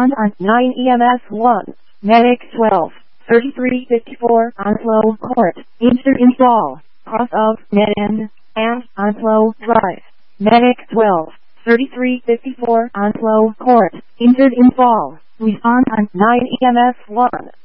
Respond on 9 EMS 1. Medic 12. 3354 Onslow Court. Insert install. Cross of net end and Onslow Drive. Medic 12. 3354 Onslow Court. Insert install. Respond on 9 EMS 1.